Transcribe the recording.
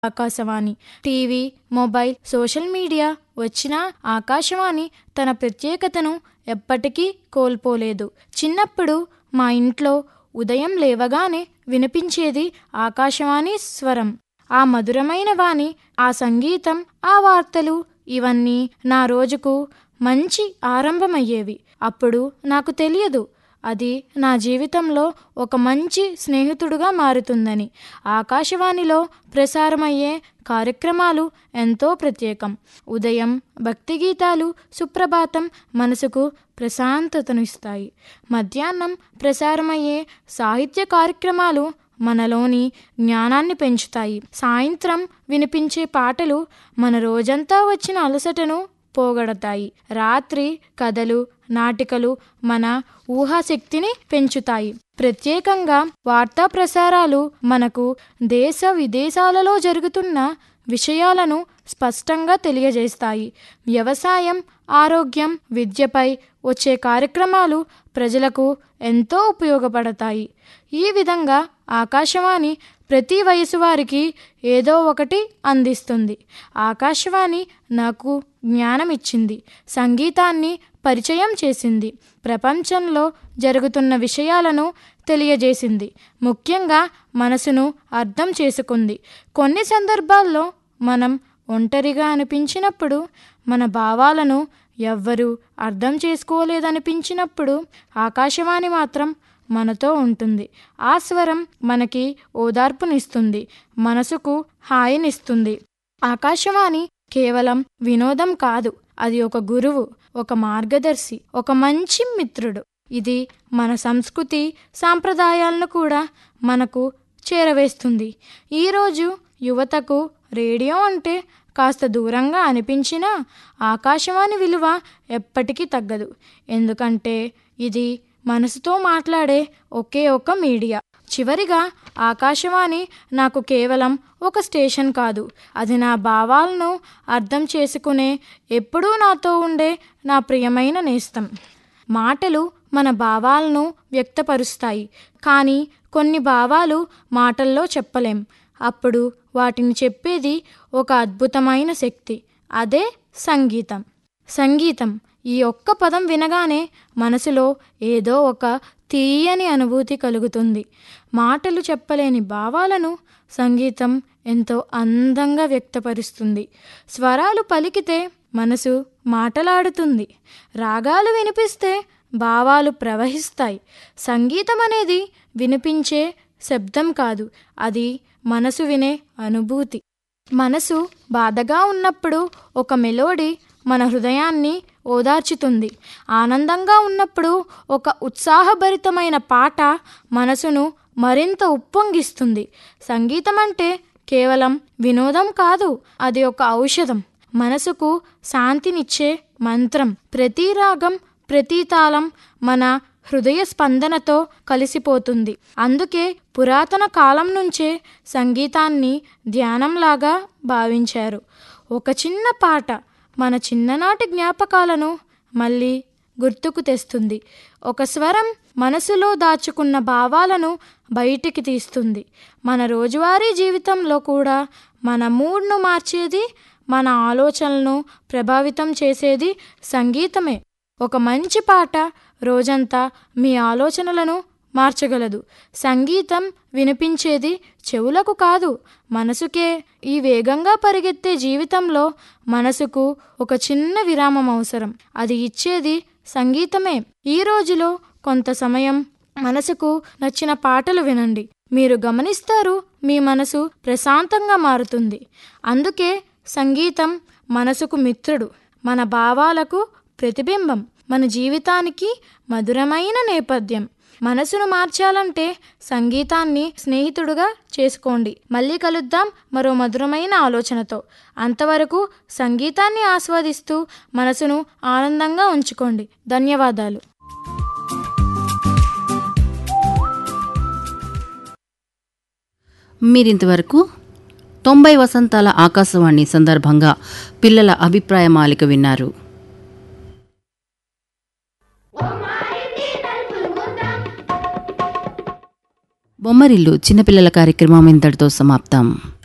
Akashvani. TV, mobile, social media వచ్చినా ఆకాశవాణి తన ప్రత్యేకతను ఎప్పటికీ కోల్పోలేదు. చిన్నప్పుడు మా ఇంట్లో ఉదయం లేవగానే వినిపించేది ఆకాశవాణి స్వరం. ఆ మధురమైన వాణి, ఆ సంగీతం, ఆ వార్తలు ఇవన్నీ నా రోజుకు మంచి ఆరంభమయ్యేవి. అప్పుడు నాకు తెలియదు అది నా జీవితంలో ఒక మంచి స్నేహితుడుగా మారుతుందని. ఆకాశవాణిలో ప్రసారమయ్యే కార్యక్రమాలు ఎంతో ప్రత్యేకం. ఉదయం భక్తి గీతాలు, సుప్రభాతం మనసుకు ప్రశాంతతను ఇస్తాయి. మధ్యాహ్నం ప్రసారమయ్యే సాహిత్య కార్యక్రమాలు మనలోని జ్ఞానాన్ని పెంచుతాయి. సాయంత్రం వినిపించే పాటలు మన రోజంతా వచ్చిన అలసటను పోగొడతాయి. రాత్రి కథలు, నాటికలు మన ఊహాశక్తిని పెంచుతాయి. ప్రత్యేకంగా వార్తా ప్రసారాలు మనకు దేశ విదేశాలలో జరుగుతున్న విషయాలను స్పష్టంగా తెలియజేస్తాయి. వ్యవసాయం, ఆరోగ్యం, విద్యపై వచ్చే కార్యక్రమాలు ప్రజలకు ఎంతో ఉపయోగపడతాయి. ఈ విధంగా ఆకాశవాణి ప్రతి వయసు వారికి ఏదో ఒకటి అందిస్తుంది. ఆకాశవాణి నాకు జ్ఞానం ఇచ్చింది, సంగీతాన్ని పరిచయం చేసింది, ప్రపంచంలో జరుగుతున్న విషయాలను తెలియజేసింది, ముఖ్యంగా మనసును అర్థం చేసుకుంది. కొన్ని సందర్భాల్లో మనం ఒంటరిగా అనిపించినప్పుడు, మన భావాలను ఎవ్వరూ అర్థం చేసుకోలేదనిపించినప్పుడు ఆకాశవాణి మాత్రం మనతో ఉంటుంది. ఆ స్వరం మనకి ఓదార్పునిస్తుంది, మనసుకు హాయినిస్తుంది. ఆకాశవాణి కేవలం వినోదం కాదు, అది ఒక గురువు, ఒక మార్గదర్శి, ఒక మంచి మిత్రుడు. ఇది మన సంస్కృతి, సాంప్రదాయాలను కూడా మనకు చేరవేస్తుంది. ఈరోజు యువతకు రేడియో అంటే కాస్త దూరంగా అనిపించినా ఆకాశవాణి విలువ ఎప్పటికీ తగ్గదు. ఎందుకంటే ఇది మనసుతో మాట్లాడే ఒకే ఒక మీడియా. చివరిగా, ఆకాశవాణి నాకు కేవలం ఒక స్టేషన్ కాదు, అది నా భావాలను అర్థం చేసుకునే, ఎప్పుడూ నాతో ఉండే నా ప్రియమైన నేస్తం. మాటలు మన భావాలను వ్యక్తపరుస్తాయి, కానీ కొన్ని భావాలు మాటల్లో చెప్పలేం. అప్పుడు వాటిని చెప్పేది ఒక అద్భుతమైన శక్తి, అదే సంగీతం. సంగీతం ఈ ఒక్క పదం వినగానే మనసులో ఏదో ఒక తీయని అనుభూతి కలుగుతుంది. మాటలు చెప్పలేని భావాలను సంగీతం ఎంతో అందంగా వ్యక్తపరుస్తుంది. స్వరాలు పలికితే మనసు మాటలాడుతుంది, రాగాలు వినిపిస్తే భావాలు ప్రవహిస్తాయి. సంగీతం అనేది వినిపించే శబ్దం కాదు, అది మనసు వినే అనుభూతి. మనసు బాధగా ఉన్నప్పుడు ఒక మెలోడీ మన హృదయాన్ని ఓదార్చుతుంది. ఆనందంగా ఉన్నప్పుడు ఒక ఉత్సాహభరితమైన పాట మనసును మరింత ఉప్పొంగిస్తుంది. సంగీతం అంటే కేవలం వినోదం కాదు, అది ఒక ఔషధం, మనసుకు శాంతినిచ్చే మంత్రం. ప్రతి రాగం, ప్రతి తాళం మన హృదయ స్పందనతో కలిసిపోతుంది. అందుకే పురాతన కాలం నుంచే సంగీతాన్ని ధ్యానంలాగా భావించారు. ఒక చిన్న పాట మన చిన్ననాటి జ్ఞాపకాలను మళ్ళీ గుర్తుకు తెస్తుంది. ఒక స్వరం మనసులో దాచుకున్న భావాలను బయటికి తీస్తుంది. మన రోజువారీ జీవితంలో కూడా మన మూడ్ను మార్చేది, మన ఆలోచనలను ప్రభావితం చేసేది సంగీతమే. ఒక మంచి పాట రోజంతా మీ ఆలోచనలను మార్చగలదు. సంగీతం వినిపించేది చెవులకు కాదు, మనసుకే. ఈ వేగంగా పరిగెత్తే జీవితంలో మనసుకు ఒక చిన్న విరామం అవసరం, అది ఇచ్చేది సంగీతమే. ఈ రోజులో కొంత సమయం మనసుకు నచ్చిన పాటలు వినండి, మీరు గమనిస్తారు మీ మనసు ప్రశాంతంగా మారుతుంది. అందుకే సంగీతం మనసుకు మిత్రుడు, మన భావాలకు ప్రతిబింబం, మన జీవితానికి మధురమైన నేపథ్యం. మనసును మార్చాలంటే సంగీతాన్ని స్నేహితుడుగా చేసుకోండి. మళ్ళీ కలుద్దాం మరో మధురమైన ఆలోచనతో. అంతవరకు సంగీతాన్ని ఆస్వాదిస్తూ మనసును ఆనందంగా ఉంచుకోండి. ధన్యవాదాలు. మీరింతవరకు 90 వసంతాల ఆకాశవాణి సందర్భంగా పిల్లల అభిప్రాయ మాలిక విన్నారు. బొమ్మరిల్లు చిన్నపిల్లల కార్యక్రమం ఇంతటితో సమాప్తం.